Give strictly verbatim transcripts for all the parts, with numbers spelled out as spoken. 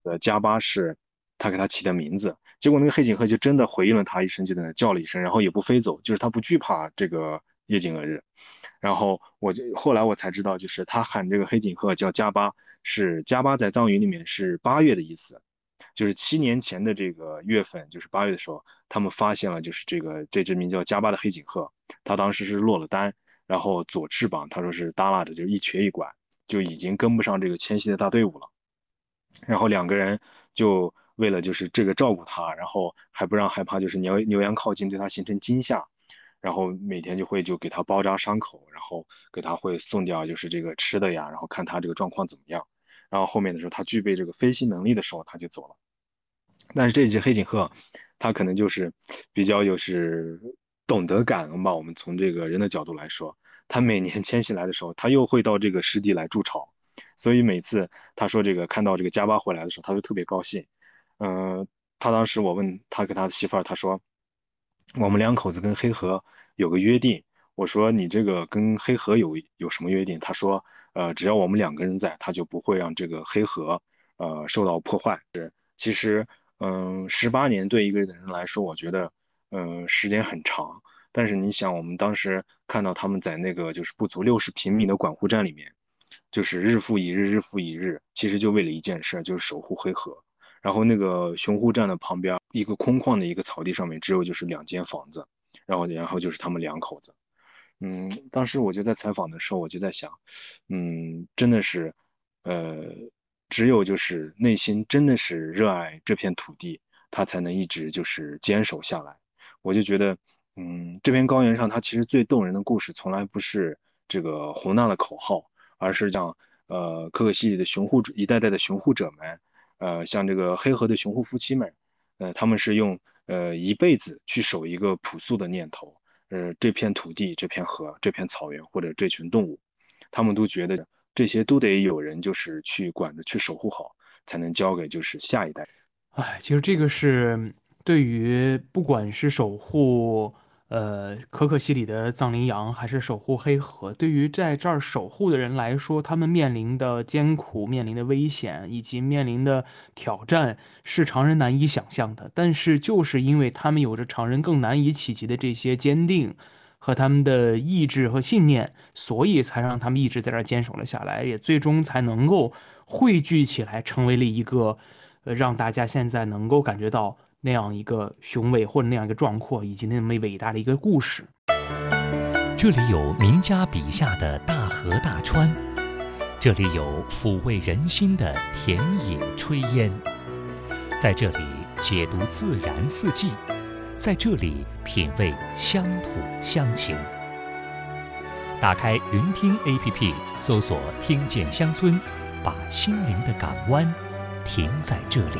呃加巴是他给他起的名字。结果那个黑颈鹤就真的回应了他一声，就在那叫了一声，然后也不飞走，就是他不惧怕这个夜景蛾日。然后我就后来我才知道，就是他喊这个黑颈鹤叫加巴，是加巴在藏语里面是八月的意思。就是七年前的这个月份，就是八月的时候，他们发现了就是这个这只名叫加巴的黑颈鹤，它当时是落了单，然后左翅膀他说是耷拉着，就一瘸一拐，就已经跟不上这个迁徙的大队伍了。然后两个人就为了就是这个照顾它，然后还不让害怕就是牛牛羊靠近对它形成惊吓，然后每天就会就给它包扎伤口，然后给它会送掉就是这个吃的呀，然后看它这个状况怎么样。然后后面的时候它具备这个飞行能力的时候，它就走了。但是这只黑颈鹤，它可能就是比较就是懂得感恩吧。我们从这个人的角度来说，它每年迁徙来的时候，它又会到这个湿地来筑巢，所以每次他说这个看到这个加巴回来的时候，他就特别高兴。嗯、呃他当时我问他跟他的媳妇儿，他说我们两口子跟黑河有个约定。我说你这个跟黑河有有什么约定？他说呃只要我们两个人在，他就不会让这个黑河呃受到破坏。其实，嗯，十八年对一个人来说，我觉得，嗯，时间很长。但是你想，我们当时看到他们在那个就是不足六十平米的管护站里面，就是日复一日，日复一日，其实就为了一件事，就是守护黑河。然后那个巡护站的旁边，一个空旷的一个草地上面，只有就是两间房子，然后然后就是他们两口子。嗯，当时我就在采访的时候，我就在想，嗯，真的是，呃，只有就是内心真的是热爱这片土地，他才能一直就是坚守下来。我就觉得，嗯，这片高原上，它其实最动人的故事，从来不是这个宏大的口号，而是讲，呃，可可西里的巡护者，一代代的巡护者们，呃，像这个黑河的巡护夫妻们，呃，他们是用呃一辈子去守一个朴素的念头。呃，这片土地、这片河、这片草原或者这群动物，他们都觉得这些都得有人就是去管着、去守护好，才能交给就是下一代。 哎，其实这个是对于不管是守护呃可可西里的藏羚羊，还是守护黑河，对于在这儿守护的人来说，他们面临的艰苦、面临的危险以及面临的挑战是常人难以想象的。但是，就是因为他们有着常人更难以企及的这些坚定和他们的意志和信念，所以才让他们一直在这儿坚守了下来，也最终才能够汇聚起来，成为了一个。呃，让大家现在能够感觉到那样一个雄伟或者那样一个壮阔，以及那么伟大的一个故事。 这里有名家笔下的大河大川，这里有抚慰人心的田野炊烟，在这里解读自然四季，在这里品味乡土乡情。打开云听 A P P， 搜索“听见乡村”，把心灵的港湾停在这里。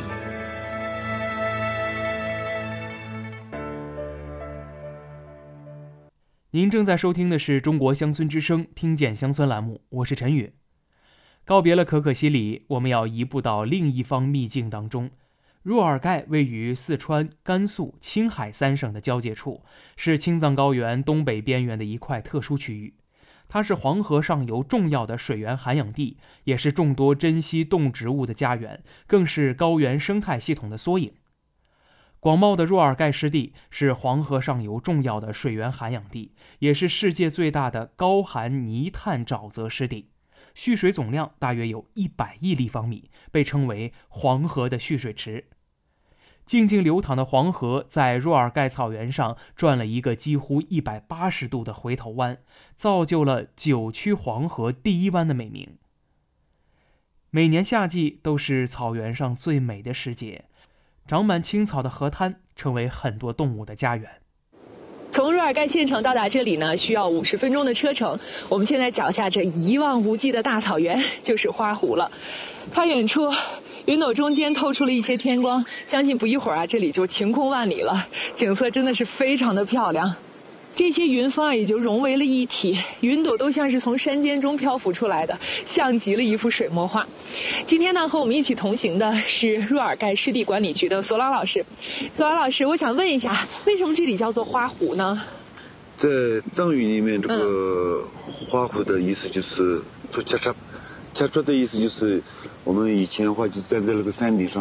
您正在收听的是中国乡村之声听见乡村栏目，我是陈宇。告别了可可西里，我们要移步到另一方秘境当中。若尔盖位于四川、甘肃、青海三省的交界处，是青藏高原东北边缘的一块特殊区域。它是黄河上游重要的水源涵养地，也是众多珍稀动植物的家园，更是高原生态系统的缩影。广袤的若尔盖湿地是黄河上游重要的水源涵养地，也是世界最大的高含泥炭沼泽湿地，蓄水总量大约有一百亿立方米，被称为黄河的蓄水池。静静流淌的黄河在若尔盖草原上转了一个几乎一百八十度的回头弯，造就了九曲黄河第一湾的美名。每年夏季都是草原上最美的时节，长满青草的河滩成为很多动物的家园。 从若尔盖县城到达这里呢，需要五十分钟的车程。我们现在脚下这一望无际的大草原就是花湖了。看远处，云朵中间透出了一些天光，相信不一会儿啊，这里就晴空万里了，景色真的是非常的漂亮。这些云峰啊，也就融为了一体，云朵都像是从山间中漂浮出来的，像极了一幅水墨画。今天呢，和我们一起同行的是若尔盖湿地管理局的索朗老师。索朗老师，我想问一下，为什么这里叫做花湖呢？ 在藏语里面，这个花湖的意思就是做家扎， 恰出的意思就是，我们以前的话就站在那个山顶上。